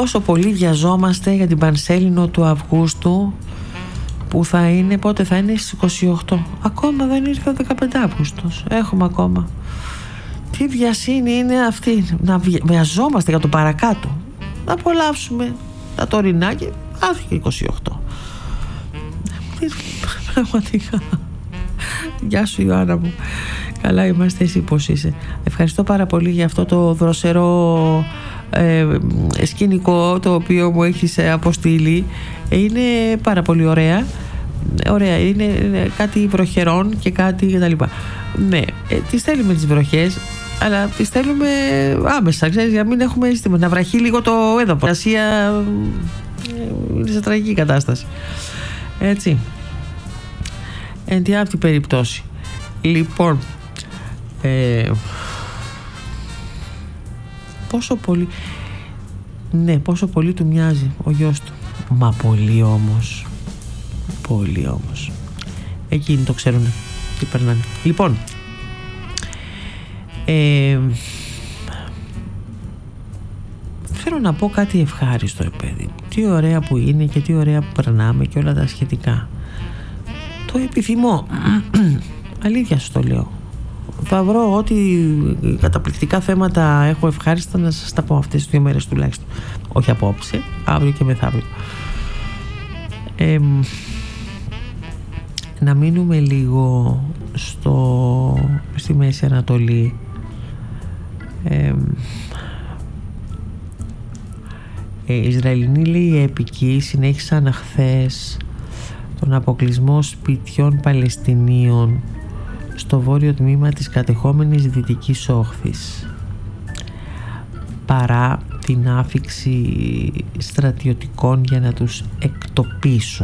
πόσο πολύ βιαζόμαστε για την Πανσέλινο του Αυγούστου, που θα είναι, πότε θα είναι, στις 28. Ακόμα δεν ήρθε ο 15 Αύγουστος. Έχουμε ακόμα. Τι βιασύνη είναι αυτή, να βιαζόμαστε για το παρακάτω. Να απολαύσουμε τα τωρινά και άφηκε 28. Πραγματικά. Γεια σου Ιωάννα μου. Καλά είμαστε, εσύ πως είσαι? Ευχαριστώ πάρα πολύ για αυτό το δροσερό σκηνικό το οποίο μου έχεις αποστείλει. Είναι πάρα πολύ ωραία. Ωραία, είναι κάτι βροχερών και κάτι κτλ. Ναι, τις θέλουμε τις βροχές, αλλά τις θέλουμε άμεσα, ξέρεις, για να μην έχουμε αίσθημα. Να βραχεί λίγο το έδαφος. Η Ασία είναι σε τραγική κατάσταση. Έτσι. Εν τη αυτή περιπτώσει. Λοιπόν, πόσο πολύ, ναι, πόσο πολύ του μοιάζει ο γιος του. Μα πολύ όμως. Πολύ όμως. Εκείνοι το ξέρουν τι περνάνε. Λοιπόν, θέλω να πω κάτι ευχάριστο, παιδί. Τι ωραία που είναι και τι ωραία που περνάμε και όλα τα σχετικά. Το επιθυμώ. Αλήθεια σου το λέω. Θα βρω ό,τι καταπληκτικά θέματα έχω ευχάριστα να σας τα πω αυτές τις 2 μέρες τουλάχιστον. Όχι απόψε, αύριο και μεθαύριο. Να μείνουμε λίγο στη Μέση Ανατολή. Οι Ισραηλινοί, λέει, επικοί συνέχισαν χθες τον αποκλεισμό σπιτιών Παλαιστινίων στο βόρειο τμήμα της κατεχόμενης Δυτικής Όχθης, παρά την άφιξη στρατιωτικών για να τους εκτοπίσουν.